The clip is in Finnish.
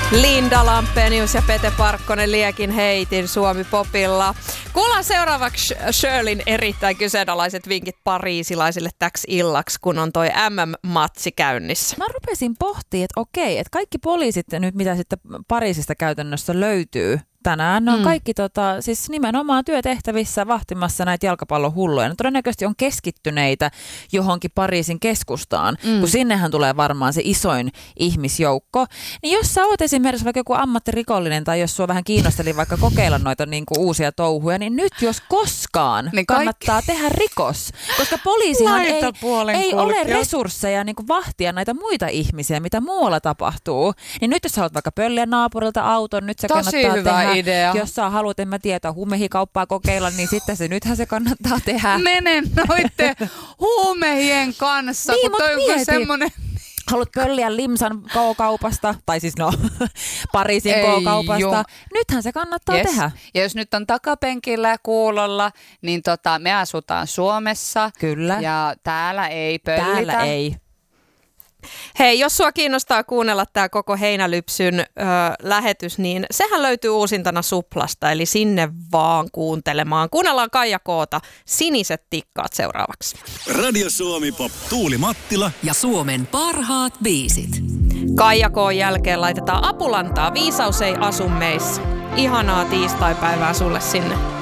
Linda Lampenius ja Pete Parkkonen Liekin heitin Suomi-popilla. Kuullaan seuraavaksi Shirleyn erittäin kyseenalaiset vinkit pariisilaisille täksi illaksi, kun on toi MM-matsi käynnissä. Mä rupesin pohtimaan, että okei, että kaikki poliisit nyt, mitä sitten Pariisista käytännössä löytyy tänään, ne on kaikki siis nimenomaan työtehtävissä vahtimassa näitä jalkapallon hulluja. Ne todennäköisesti on keskittyneitä johonkin Pariisin keskustaan, kun sinnehän tulee varmaan se isoin ihmisjoukko. Niin jos sä oot esimerkiksi vaikka joku ammattirikollinen tai jos sua vähän kiinnosteli vaikka kokeilla noita niinku uusia touhuja, niin nyt jos koskaan niin kannattaa tehdä rikos, koska poliisihan ei ole resursseja niinku vahtia näitä muita ihmisiä, mitä muualla tapahtuu. Niin nyt jos sä haluat vaikka pölliä naapurilta auton, nyt se kannattaa tehdä. Idea. Jos sä haluat, en mä tiedä, huumehikauppaa kokeilla, niin sitten nythän se kannattaa tehdä. Mene noitte huumehien kanssa, niin, kun toi on semmoinen... Haluat pölliä Limsan K-kaupasta, tai siis Pariisin K-kaupasta. Nythän se kannattaa tehdä. Ja jos nyt on takapenkillä kuulolla, niin me asutaan Suomessa. Kyllä. Ja täällä ei pöllitä. Täällä ei. Hei, jos sua kiinnostaa kuunnella tämä koko Heinälypsyn lähetys, niin sehän löytyy uusintana Suplasta, eli sinne vaan kuuntelemaan. Kuunnellaan Kaija K:ta, Siniset tikkaat seuraavaksi. Radio Suomi Pop, Tuuli Mattila ja Suomen parhaat biisit. Kaija K:n jälkeen laitetaan Apulantaa, Viisaus ei asu meissä. Ihanaa tiistaipäivää sulle sinne.